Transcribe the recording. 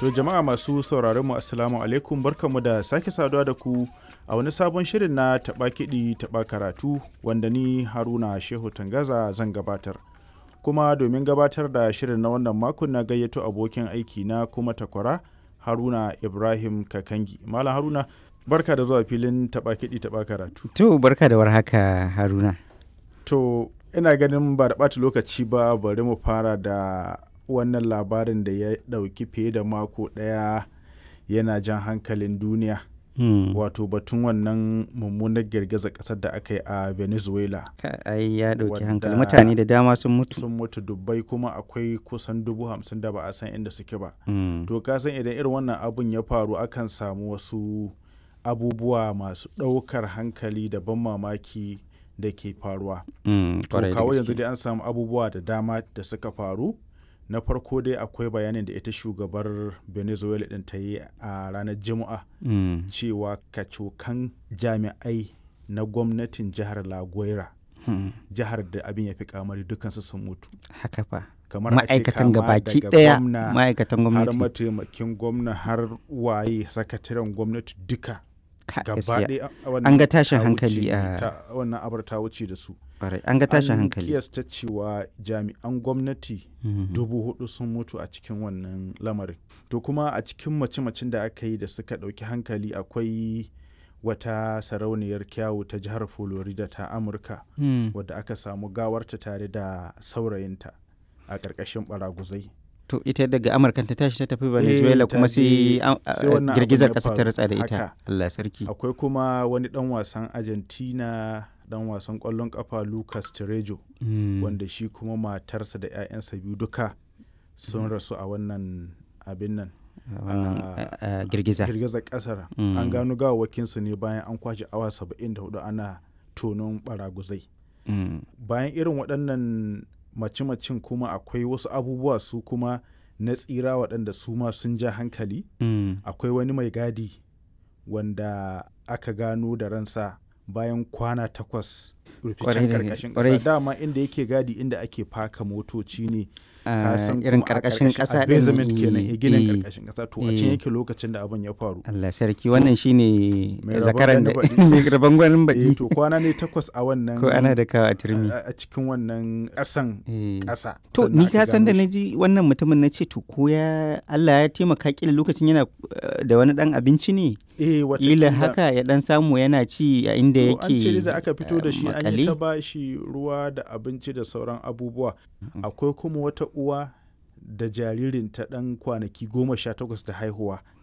To jama'a masu sauraron mu assalamu alaikum, barkanmu da sake saduwa da ku a wani sabon shirin na taɓa kiɗi taɓa karatu wanda ni Haruna Shehu Tangaza zan gabatar. Kuma domin gabatar da shirin na wannan makon na gayyato abokin aiki na kuma takwara Haruna Ibrahim Kakangi. Malam Haruna, barka da zuwa filin taɓa kiɗi taɓa karatu. To barka da warhaka Haruna. To ina ganin ba da ɓata lokaci ba, bari mu fara da wannan labarin da ya ɗauki fiye da mako ɗaya yana jan hankalin duniya. Wato batun wannan mummunar girgizar ƙasar da aka yi a Venezuela. Ai ya ɗauki hankali, mutane da dama sun mutu. Sun mutu dubbai, kuma akwai kusan 50,000 da ba a san inda suke ba. To ka san idan irin wannan abun ya faru akan samu wasu abubuwa masu ɗaukar hankali da ban mamaki da ke faruwa. To kawo yanzu dai an samu abubuwa da dama da suka faru. Na farko dai akwai bayanin da ita shugabar Venezuela ɗin ta yi a ranar Juma'a cewa kacokan jami'ai na gwamnatin jihar La Guaira, jihar da abin ya fi kamari, dukansu sun mutu. Haka fa. Kamar ma'aikatan gabaki ɗaya, ma'aikatan gwamnati, har mataimakin gwamna, har waye sakataren gwamnati duka. An ga tashin hankali a wannan abar ta wuce da su. An ga tashin hankali. An kiyasta cewa jami'an gwamnati 4,000 sun mutu a cikin wannan lamarin. To kuma a cikin mace-macen da aka yi da suka ɗauki hankali akwai wata sarauniyar kyawu ta jihar Florida ta Amurka wadda aka samu gawarta tare da saurayinta a ƙarƙashin baraguzai. To ita daga Amurka ta tashi ta tafi Venezuela kuma sai girgizar ƙasa ta ratsa da ita. Allah sarki. Akwai kuma wani ɗan wasan Argentina, ɗan wasan ƙwallon ƙafa Lucas Terejo, wanda shi kuma matarsa da 'ya'yansa biyu duka sun rasu a wannan abin nan. Girgizar ƙasar. An gano gawawwakinsu ne bayan an kwashe awa 74 ana tonon baraguzai. Bayan irin waɗannan mace-macen kuma akwai wasu abubuwa su kuma na tsira waɗanda su ma sun ja hankali. Akwai wani mai gadi wanda aka gano da ransa bayan kwana 8 ruficen karkashin ƙasa. Dama inda yake gadi inda ake faka motoci ne, irin karkashin ƙasa din, basement kenan, ginin karkashin ƙasa. To a can yake lokacin da abin ya faru. Allah sarki, wannan shine zakaran da mai rabon gwanin baɗi. To kwana ne 8 a wannan, ko ana da kawo a turmi a cikin wannan ƙasan ƙasa. To ni ka san da naji wannan mutumin na ce to ko Allah ya taimaka kila lokacin yana da wani dan abinci ne. Kila haka ya dan samu yana ci a inda yake. An ce da aka fito da shi an yi ta bashi ruwa da abinci da sauran abubuwa. Akwai kuma wata uwa da jaririnta ɗan kwanaki 18 da haihuwa